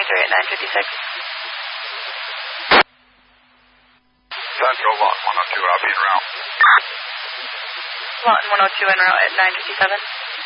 Ranger at 956. Central, Lawton 102, I'll be en route. Lawton 102 en route at 957.